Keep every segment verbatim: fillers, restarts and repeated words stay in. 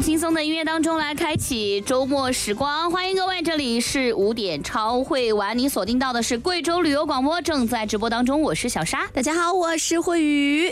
轻松的音乐当中来开启周末时光，欢迎各位，这里是五点超会玩，你锁定到的是贵州旅游广播，正在直播当中，我是小沙。 大家好，我是慧宇。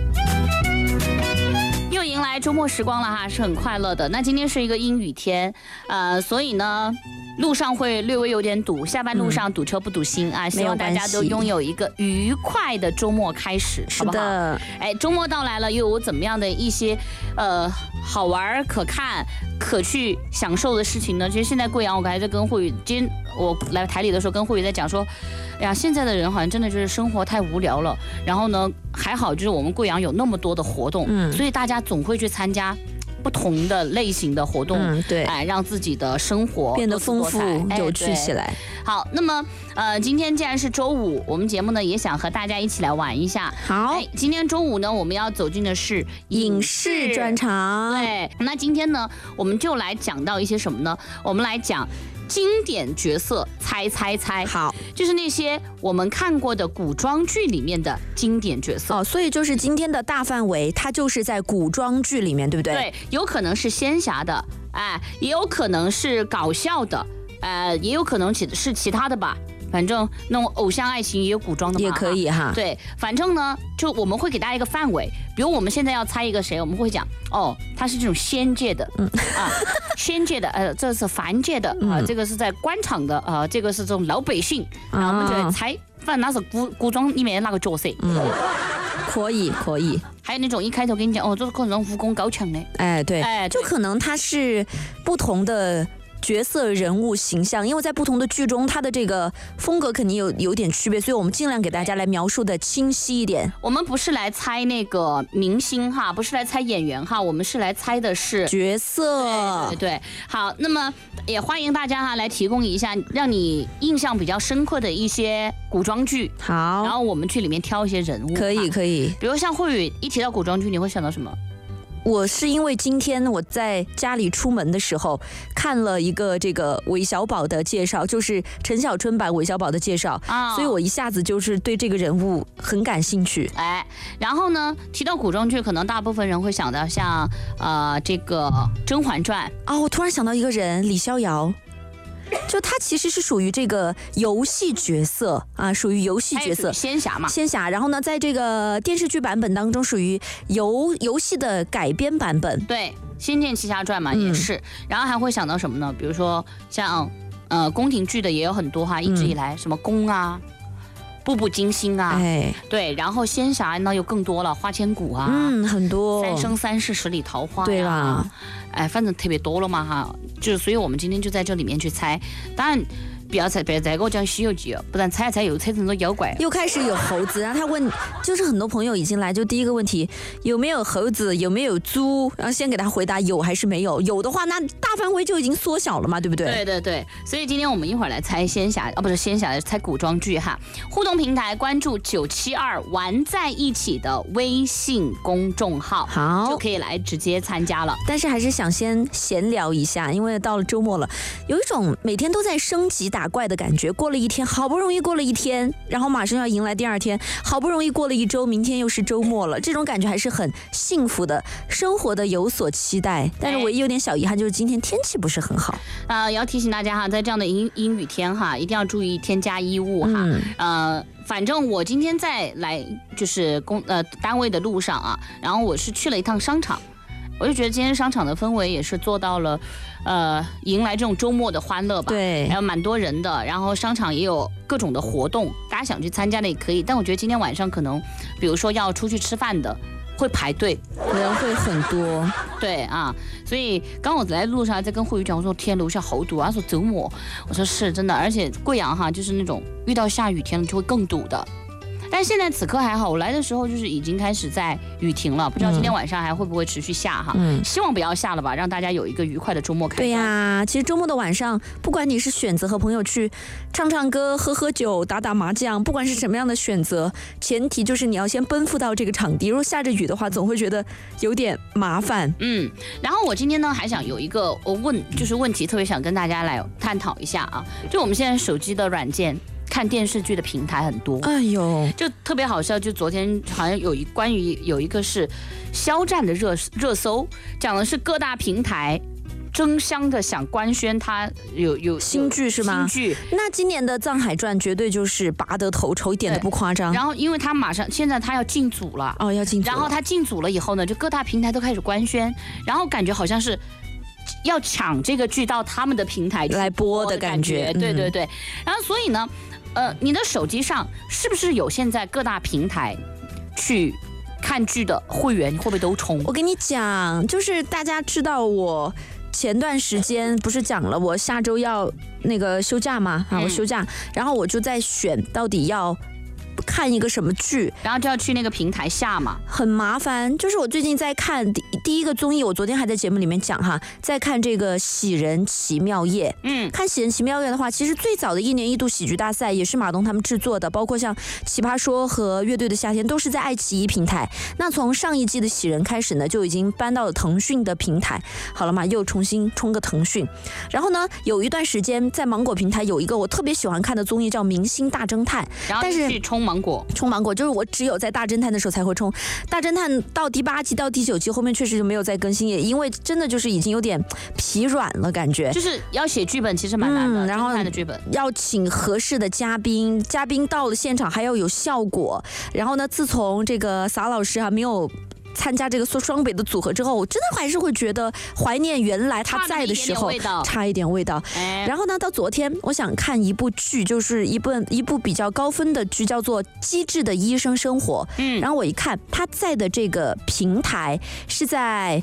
又迎来周末时光了哈，是很快乐的。那今天是一个阴雨天，呃，所以呢，路上会略微有点堵，下班路上堵车不堵心、嗯、啊！希望大家都拥有一个愉快的周末开始，好不好？哎，周末到来了，又有怎么样的一些呃好玩、可看、可去享受的事情呢？其实现在贵阳，我刚才在跟慧宇，今天我来台里的时候跟慧宇在讲说，哎呀，现在的人好像真的就是生活太无聊了。然后呢，还好就是我们贵阳有那么多的活动，嗯，所以大家总会去参加不同的类型的活动，嗯，对，哎，让自己的生活变得丰富、有趣起来。 好，那么呃，今天既然是周五，我们节目呢也想和大家一起来玩一下。 好， 哎，今天周五呢，我们要走进的是影视专场。 对，那今天呢，我们就来讲到一些什么呢？我们来讲经典角色猜猜猜。 好， 就是那些我们看过的古装剧里面的经典角色。 哦，所以就是今天的大范围，它就是在古装剧里面，对不对？ 对，有可能是仙侠的，哎，也有可能是搞笑的，呃，也有可能是其他的吧。反正那种偶像爱情也有古装的嘛， 也可以哈。 对，反正呢，就我们会给大家一个范围，比如我们现在要猜一个谁，我们会讲哦，他是这种仙界的，嗯啊，仙界的，呃，这是凡界的啊、呃，这个是在官场的啊、呃，这个是这种老百姓，然后我们就来猜，反正那是古古装里面的那个角色。 嗯，可以可以。 还有那种一开头跟你讲哦，这是可能武功高强的， 哎对，哎就可能他是不同的角色人物形象，因为在不同的剧中，它的这个风格肯定有有点区别，所以我们尽量给大家来描述的清晰一点。 我们不是来猜那个明星哈，不是来猜演员哈，我们是来猜的是角色。 对对对，好，那么也欢迎大家哈来提供一下让你印象比较深刻的一些古装剧。 好， 然后我们去里面挑一些人物。 可以可以， 比如像慧宇一提到古装剧，你会想到什么？ 我是因为今天我在家里出门的时候看了一个这个韦小宝的介绍，就是陈小春版韦小宝的介绍、哦、所以我一下子就是对这个人物很感兴趣。 哎，然后呢，提到古装剧，可能大部分人会想到像呃这个《甄嬛传》 啊、哦，我突然想到一个人，李逍遥。就他其实是属于这个游戏角色啊，属于游戏角色， 仙侠嘛， 仙侠。然后呢，在这个电视剧版本当中，属于游游戏的改编版本。 对，《仙剑奇侠传》嘛、嗯、也是。然后还会想到什么呢？比如说像呃宫廷剧的也有很多哈，一直以来、嗯、什么宫啊。步步惊心啊，哎，对，然后仙侠呢又更多了，花千骨啊， 嗯，很多， 三生三世十里桃花、啊， 对吧？ 哎，反正特别多了嘛哈，就是所以我们今天就在这里面去猜，当然。不要猜，不要再给我讲《西游记》了，不然猜猜又猜成了妖怪。 又开始有猴子，然后他问，就是很多朋友已经来，就第一个问题有没有猴子，有没有猪，然后先给他回答有还是没有，有的话那大范围就已经缩小了嘛，对不对？ 对对对，所以今天我们一会儿来猜仙侠，哦不是仙侠，猜古装剧哈。互动平台关注九七二玩在一起的微信公众号， 好， 就可以来直接参加了。 但是还是想先闲聊一下，因为到了周末了，有一种每天都在升级打。打怪的感觉，过了一天，好不容易过了一天，然后马上要迎来第二天，好不容易过了一周，明天又是周末了，这种感觉还是很幸福的，生活的有所期待。但是唯一有点小遗憾就是今天天气不是很好。 呃，也要提醒大家哈，在这样的阴阴雨天哈，一定要注意添加衣物哈。嗯、呃，反正我今天在来就是公呃单位的路上啊，然后我是去了一趟商场。我就觉得今天商场的氛围也是做到了，呃，迎来这种周末的欢乐吧。 对， 还有蛮多人的，然后商场也有各种的活动，大家想去参加的也可以。但我觉得今天晚上可能，比如说要出去吃饭的，会排队， 人会很多。 对啊，所以刚我在路上在跟慧宇讲，我说天楼下好堵啊，他说周末，我说是真的，而且贵阳哈就是那种遇到下雨天了就会更堵的。但现在此刻还好，我来的时候就是已经开始在雨停了，不知道今天晚上还会不会持续下哈？嗯，希望不要下了吧，让大家有一个愉快的周末开始。 对呀、啊，其实周末的晚上，不管你是选择和朋友去唱唱歌、喝喝酒、打打麻将，不管是什么样的选择，前提就是你要先奔赴到这个场地。如果下着雨的话，总会觉得有点麻烦。 嗯，然后我今天呢还想有一个我问就是问题，特别想跟大家来探讨一下啊，就我们现在手机的软件。 看电视剧的平台很多。 哎呦， 就特别好笑，就昨天好像有一关于有一个是肖战的热热搜，讲的是各大平台争相的想官宣他有有新剧是吗？ 新剧。 那今年的《藏海传》绝对就是拔得头筹，一点都不夸张。 然后，因为他马上现在他要进组了， 哦，要进组了。 然后他进组了以后呢，就各大平台都开始官宣，然后感觉好像是要抢这个剧到他们的平台来播的感觉。 对对对。然后所以呢，呃，你的手机上是不是有现在各大平台去看剧的会员会不会都充？ 我跟你讲，就是大家知道我。前段时间不是讲了我下周要那个休假吗？啊，我休假，然后我就在选到底要看一个什么剧， 然后就要去那个平台下嘛， 很麻烦。就是我最近在看第第一个综艺，我昨天还在节目里面讲哈，在看这个《喜人奇妙夜》。嗯，看《喜人奇妙夜》的话，其实最早的一年一度喜剧大赛也是马东他们制作的，包括像《奇葩说》和《乐队的夏天》都是在爱奇艺平台。那从上一季的《喜人》开始呢，就已经搬到了腾讯的平台。好了嘛，又重新冲个腾讯。然后呢，有一段时间在芒果平台有一个我特别喜欢看的综艺叫《明星大侦探》， 但是去冲芒果， 冲芒果就是我只有在大侦探的时候才会冲。大侦探到第八季到第九季后面确实就没有再更新，也因为真的就是已经有点疲软了，感觉就是要写剧本其实蛮难的， 嗯、然后的剧本要请合适的嘉宾，嘉宾到了现场还要有效果。然后呢，自从这个撒老师啊没有参加这个双北的组合之后，我真的还是会觉得怀念原来他在的时候，差一点味道。 哎、 然后呢，到昨天我想看一部剧，就是一部一部比较高分的剧，叫做《机智的医生生活》。嗯，然后我一看他在的这个平台是在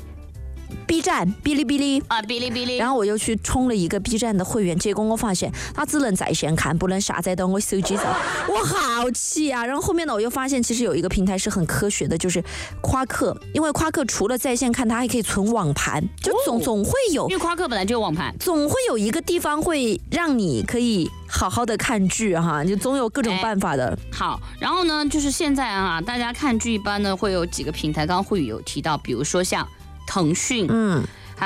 B 站、哔哩哔哩啊，哔哩哔哩， 然后我又去充了一个 B 站的会员，结果我发现它只能在线看，不能下载到我手机上，我好气啊！然后后面呢，我又发现其实有一个平台是很科学的，就是夸克，因为夸克除了在线看，它还可以存网盘，就总、哦、总会有， 因为夸克本来就有网盘， 总会有一个地方会让你可以好好的看剧哈，就总有各种办法的。 哎、好，然后呢，就是现在啊，大家看剧一般呢会有几个平台，刚刚慧宇有提到，比如说像腾讯，嗯，